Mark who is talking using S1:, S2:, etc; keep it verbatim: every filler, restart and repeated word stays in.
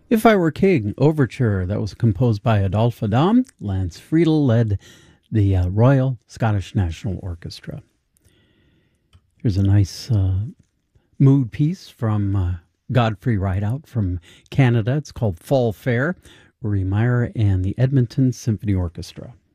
S1: If I Were King Overture, that was composed by Adolphe Adam. Lance Friedel led the uh, Royal Scottish National Orchestra. Here's a nice uh, mood piece from uh, Godfrey Rideout from Canada. It's called Fall Fair, Rory Meyer and the Edmonton Symphony Orchestra.